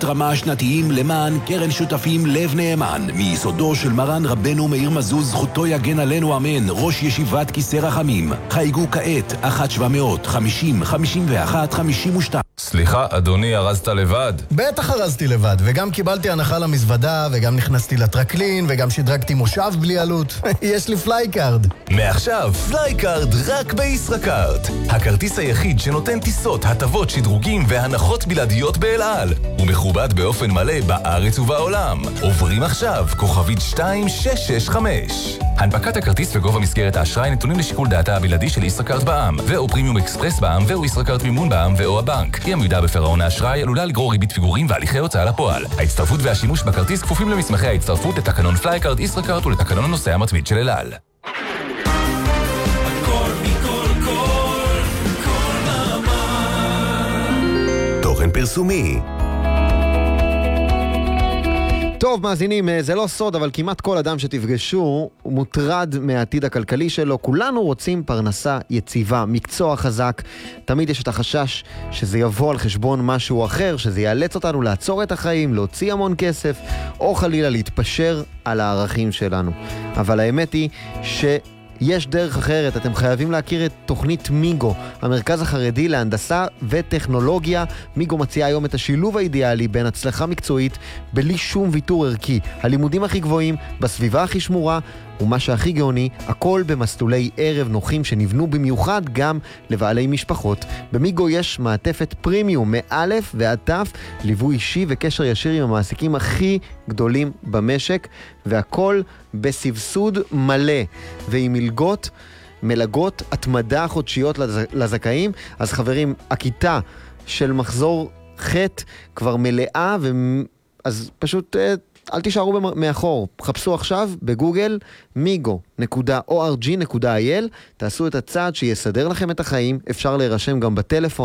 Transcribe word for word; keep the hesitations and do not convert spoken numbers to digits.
רמה שנתיים למען קרן שותפים לב נאמן, מיסודו של מרן רבנו מאיר מזוז, זכותו יגן עלינו אמן, ראש ישיבת כיסא רחמים. חייגו כעת אחת שבע מאות חמישים חמישים ואחת חמישים ושתיים. סליחה, אדוני, ארזת לבד? בטח ארזתי לבד, וגם קיבלתי הנחה למזוודה, וגם נכנסתי לטרקלין, וגם שדרגתי מושב בלי עלות. יש לי פלייקארד. מעכשיו, פלייקארד רק בישראכרט. הכרטיס היחיד שנותן טיסות, הטבות, שדרוגים והנחות בלעדיות באל על. הוא מכובד באופן מלא בארץ ובעולם. עוברים עכשיו, כוכבית שתיים שש שש חמש. הנפקת הכרטיס וגובה מסגרת האשראי נתונים לשיקול דעתה הבלעדי של ישראכרט בע"מ, ואו פרימיום אקספרס בע"מ, ואו ישראכרט מימון בע"מ, ואו הבנק. אי עמידה בפירעון האשראי עלולה לגרור ריבית פיגורים והליכי הוצאה לפועל. ההצטרפות והשימוש בכרטיס כפופים למסמכי ההצטרפות לתקנון פלייקארד ישראכרט ולתקנון הנוסע המתמיד של אל על. תוכן פרסומי. טוב, מאזינים, זה לא סוד, אבל כמעט כל אדם שתפגשו הוא מוטרד מהעתיד הכלכלי שלו. כולנו רוצים פרנסה יציבה, מקצוע חזק. תמיד יש את החשש שזה יבוא על חשבון משהו אחר, שזה יאלץ אותנו לעצור את החיים, להוציא המון כסף, או חלילה להתפשר על הערכים שלנו. אבל האמת היא ש... יש דרך אחרת, אתם חייבים להכיר את תוכנית מיגו, המרכז החרדי להנדסה וטכנולוגיה. מיגו מציעה היום את השילוב האידיאלי בין הצלחה מקצועית בלי שום ויתור ערכי. הלימודים הכי גבוהים, בסביבה הכי שמורה, ומה שהכי גאוני, הכל במסלולי ערב נוחים שנבנו במיוחד גם לבעלי משפחות. במיגו יש מעטפת פרימיום, מאלף ועד תף, ליווי אישי וקשר ישיר עם המעסיקים הכי גדולים במשק, והכל בסבסוד מלא ועם מלגות, מלגות התמדה חודשיות לזכאים. אז חברים, הכיתה של מחזור ח' כבר מלאה, ו... אז פשוט אל תישארו מאחור. חפשו עכשיו בגוגל מיגו נקודה או אר ג'י נקודה איי אל, תעשו את הצעד שיסדר לכם את החיים. אפשר להירשם גם בטלפון